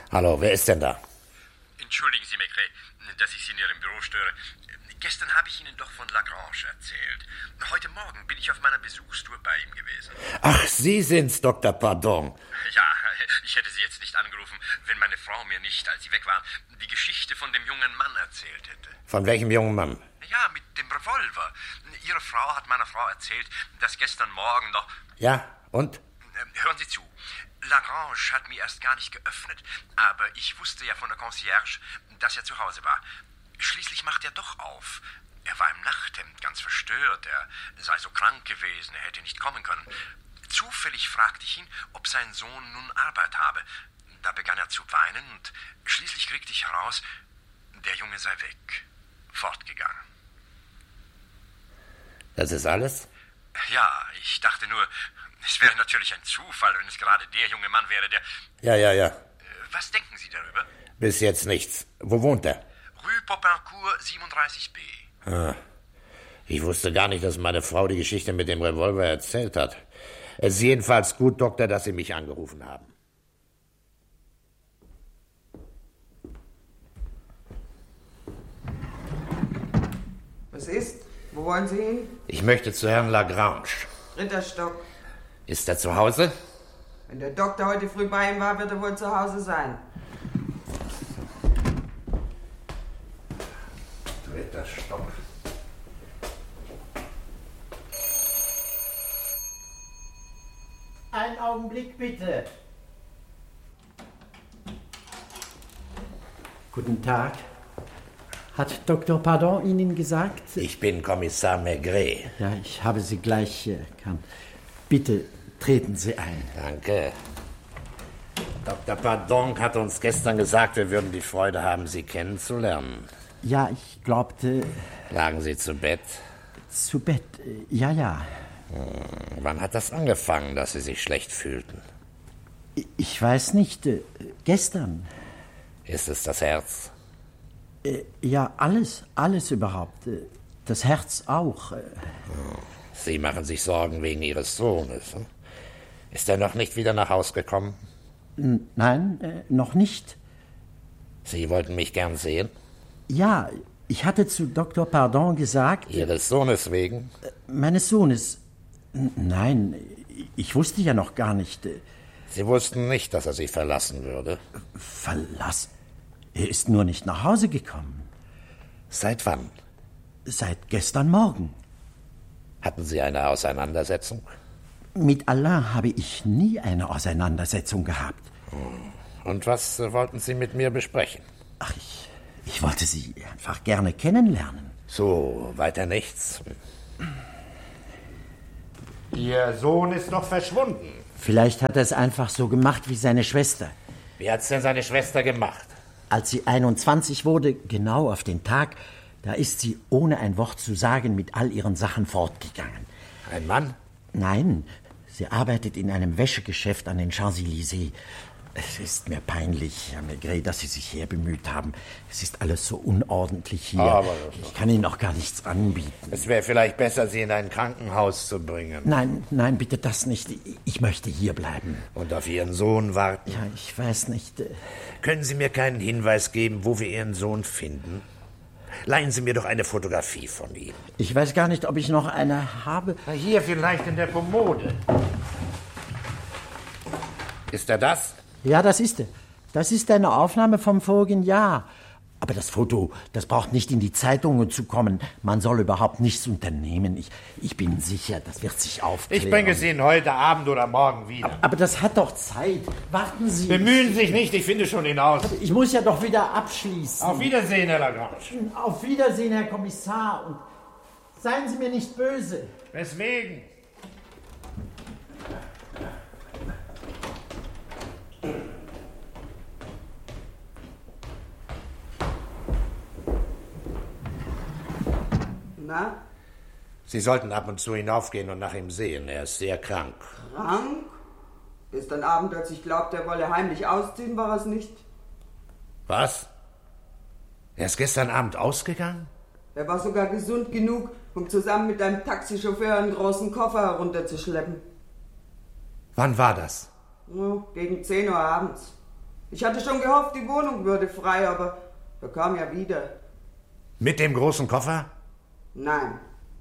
Hallo, wer ist denn da? Entschuldigen Sie, Maigret, dass ich Sie in Ihrem Büro störe. Gestern habe ich Ihnen doch von Lagrange erzählt. Heute Morgen bin ich auf meiner Besuchstour bei ihm gewesen. Ach, Sie sind's, Dr. Pardon. Ja, ich hätte Sie jetzt nicht angerufen, wenn meine Frau mir nicht, als Sie weg waren, die Geschichte von dem jungen Mann erzählt hätte. Von welchem jungen Mann? Ja, mit dem Revolver. Ihre Frau hat meiner Frau erzählt, dass gestern Morgen noch... Ja, und? Hören Sie zu. Lagrange hat mir erst gar nicht geöffnet, aber ich wusste ja von der Concierge, dass er zu Hause war. Schließlich macht er doch auf. Er war im Nachthemd, ganz verstört. Er sei so krank gewesen, er hätte nicht kommen können. Zufällig fragte ich ihn, ob sein Sohn nun Arbeit habe. Da begann er zu weinen und schließlich kriegte ich heraus, der Junge sei weg, fortgegangen. Das ist alles? Ja, ich dachte nur, es wäre natürlich ein Zufall, wenn es gerade der junge Mann wäre, der... Ja. Was denken Sie darüber? Bis jetzt nichts. Wo wohnt er? Rue Popincourt 37b. Ah, ich wusste gar nicht, dass meine Frau die Geschichte mit dem Revolver erzählt hat. Es ist jedenfalls gut, Doktor, dass Sie mich angerufen haben. Was ist? Wo wollen Sie hin? Ich möchte zu Herrn Lagrange. Dritter Stock. Ist er zu Hause? Wenn der Doktor heute früh bei ihm war, wird er wohl zu Hause sein. Dritter Stock. Einen Augenblick bitte. Guten Tag. Hat Dr. Pardon Ihnen gesagt? Ich bin Kommissar Maigret. Ja, ich habe Sie gleich erkannt. Bitte treten Sie ein. Danke. Dr. Pardon hat uns gestern gesagt, wir würden die Freude haben, Sie kennenzulernen. Ja, ich glaubte... Lagen Sie zu Bett? Zu Bett, ja. Wann hat das angefangen, dass Sie sich schlecht fühlten? Ich weiß nicht. Gestern. Ist es das Herz? Ja, alles überhaupt. Das Herz auch. Sie machen sich Sorgen wegen Ihres Sohnes. Hm? Ist er noch nicht wieder nach Haus gekommen? Nein, noch nicht. Sie wollten mich gern sehen? Ja, ich hatte zu Dr. Pardon gesagt... Ihres Sohnes wegen? Meines Sohnes. Nein, ich wusste ja noch gar nicht. Sie wussten nicht, dass er Sie verlassen würde? Verlassen? Er ist nur nicht nach Hause gekommen. Seit wann? Seit gestern Morgen. Hatten Sie eine Auseinandersetzung? Mit Alain habe ich nie eine Auseinandersetzung gehabt. Und was wollten Sie mit mir besprechen? Ach, ich wollte Sie einfach gerne kennenlernen. So, weiter nichts. Ihr Sohn ist noch verschwunden. Vielleicht hat er es einfach so gemacht wie seine Schwester. Wie hat's denn seine Schwester gemacht? Als sie 21 wurde, genau auf den Tag, da ist sie ohne ein Wort zu sagen mit all ihren Sachen fortgegangen. Ein Mann? Nein, sie arbeitet in einem Wäschegeschäft an den Champs-Élysées. Es ist mir peinlich, Herr Maigret, dass Sie sich herbemüht haben. Es ist alles so unordentlich hier. Aber ich kann Ihnen auch gar nichts anbieten. Es wäre vielleicht besser, Sie in ein Krankenhaus zu bringen. Nein, bitte das nicht. Ich möchte hier bleiben. Und auf Ihren Sohn warten? Ja, ich weiß nicht. Können Sie mir keinen Hinweis geben, wo wir Ihren Sohn finden? Leihen Sie mir doch eine Fotografie von ihm. Ich weiß gar nicht, ob ich noch eine habe. Hier vielleicht in der Kommode. Ist er das? Ja, das ist er. Das ist eine Aufnahme vom vorigen Jahr. Aber das Foto, das braucht nicht in die Zeitungen zu kommen. Man soll überhaupt nichts unternehmen. Ich bin sicher, das wird sich aufklären. Ich bringe es Ihnen heute Abend oder morgen wieder. Aber das hat doch Zeit. Warten Sie. Bemühen Sie sich nicht, ich finde schon hinaus. Ich muss ja doch wieder abschließen. Auf Wiedersehen, Herr Lagrange. Auf Wiedersehen, Herr Kommissar. Und seien Sie mir nicht böse. Weswegen? Na? Sie sollten ab und zu hinaufgehen und nach ihm sehen. Er ist sehr krank. Krank? Gestern Abend, als ich glaubte, er wolle heimlich ausziehen, war es nicht. Was? Er ist gestern Abend ausgegangen? Er war sogar gesund genug, um zusammen mit einem Taxichauffeur einen großen Koffer herunterzuschleppen. Wann war das? Gegen 10 Uhr abends. Ich hatte schon gehofft, die Wohnung würde frei, aber er kam ja wieder. Mit dem großen Koffer? Nein,